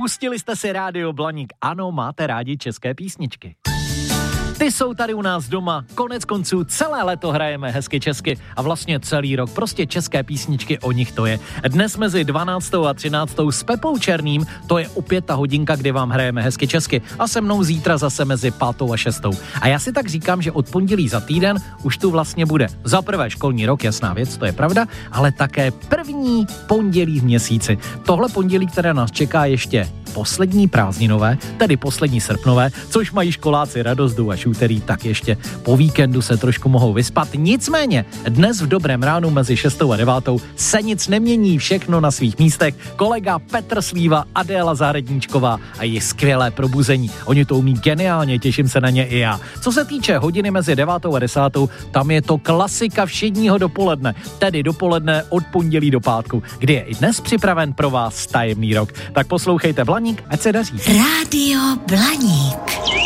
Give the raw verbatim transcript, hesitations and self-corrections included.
Pustili jste si rádio Blaník. Ano, máte rádi české písničky. Ty jsou tady u nás doma, konec konců celé léto hrajeme hezky česky a vlastně celý rok, prostě české písničky, o nich to je. Dnes mezi dvanáctou a třináctou s Pepou Černým, to je opět ta hodinka, kdy vám hrajeme hezky česky a se mnou zítra zase mezi pátou a šestou. A já si tak říkám, že od pondělí za týden už tu vlastně bude. Za prvé školní rok, jasná věc, to je pravda, ale také první pondělí v měsíci. Tohle pondělí, které nás čeká ještě poslední prázdninové, tedy poslední srpnové, což mají školáci radost, až úterý, tak ještě po víkendu se trošku mohou vyspat. Nicméně, dnes v dobrém ránu mezi šestou a devátou se nic nemění, všechno na svých místech. Kolega Petr Slíva, Adéla Zahradníčková a jejich skvělé probuzení. Oni to umí geniálně, těším se na ně i já. Co se týče hodiny mezi devátou a desátou, tam je to klasika všedního dopoledne, tedy dopoledne od pondělí do pátku, kdy je i dnes připraven pro vás tajemný rok. Tak poslouchejte Blaník, ať se daří. Rádio Blaník.